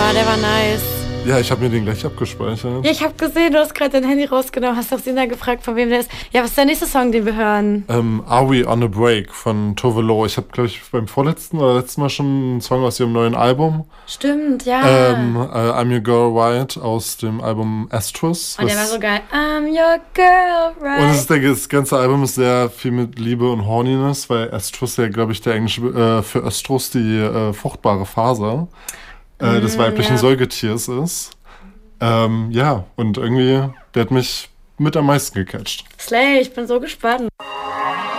Ja, der war nice. Ja, ich habe mir den gleich abgespeichert. Ja, ich habe gesehen, du hast gerade dein Handy rausgenommen, hast doch Sina gefragt, von wem der ist. Ja, was ist der nächste Song, den wir hören? Are We On A Break von Tove Lo. Ich habe, glaube ich, beim vorletzten oder letzten Mal schon einen Song aus ihrem neuen Album. Stimmt, ja. I'm Your Girl Right aus dem Album Astrus. Und der war so geil. I'm your girl, right? Und das ganze Album ist sehr viel mit Liebe und Horniness, weil Astrus ja, glaube ich, der Englische für Östrus die fruchtbare Phase des weiblichen Säugetiers ist. Ja, und irgendwie, der hat mich mit am meisten gecatcht. Slay, ich bin so gespannt.